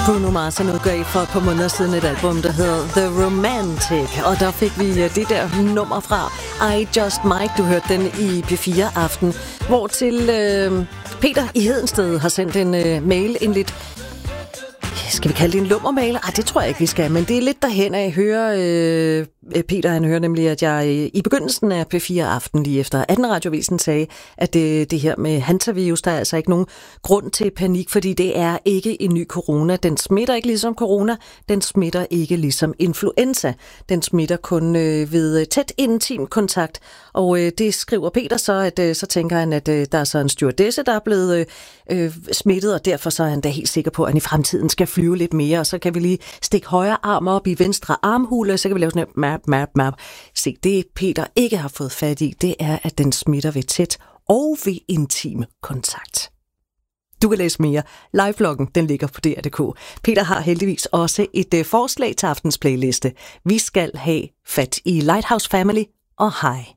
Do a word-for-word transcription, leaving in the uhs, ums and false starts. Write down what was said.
Bruno Mars udgav for et par måneder siden et album, der hedder The Romantic, og der fik vi det der nummer fra I Just Might. Du hørte den i P fire Aften, hvor til øh, Peter i Hedensted har sendt en øh, mail, en lidt, skal vi kalde det en lummermail? Ej, det tror jeg ikke, vi skal, men det er lidt derhen af. Hører, øh, Peter, han hører nemlig, at jeg øh, i begyndelsen af P fire Aften, lige efter atten Radiovisen, sagde, at det, det her med hantavirus, der er altså ikke nogen grund til panik, fordi det er ikke en ny corona. Den smitter ikke ligesom corona, den smitter ikke ligesom influenza. Den smitter kun øh, ved tæt intim kontakt, og øh, det skriver Peter så, at øh, så tænker han, at øh, der er så en stewardesse, der er blevet øh, øh, smittet, og derfor så er han da helt sikker på, at han i fremtiden skal flyve lidt mere, og så kan vi lige stikke højre arm op i venstre armhule, og så kan vi lave sådan et map, map, map. Se, det Peter ikke har fået fat i, det er, at den smitter ved tæt og ved intim kontakt. Du kan læse mere. Live-bloggen, den ligger på D R punktum d k. Peter har heldigvis også et uh, forslag til aftens playliste. Vi skal have fat i Lighthouse Family og High.